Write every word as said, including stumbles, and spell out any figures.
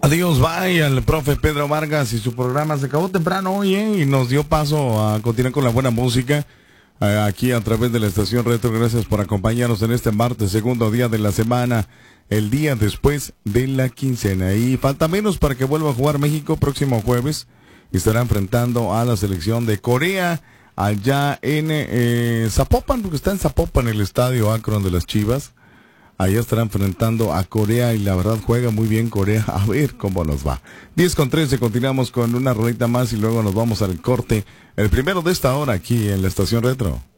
Adiós, bye al profe Pedro Vargas y su programa. Se acabó temprano hoy, ¿eh? Y nos dio paso a continuar con la buena música eh, aquí a través de la estación Retro. Gracias por acompañarnos en este martes, segundo día de la semana, el día después de la quincena. Y falta menos para que vuelva a jugar México próximo jueves. Y estará enfrentando a la selección de Corea allá en eh, Zapopan, porque está en Zapopan el estadio Akron de las Chivas. Allá estará enfrentando a Corea y la verdad juega muy bien Corea. A ver cómo nos va. diez con trece, continuamos con una rolita más y luego nos vamos al corte. El primero de esta hora aquí en la estación Retro.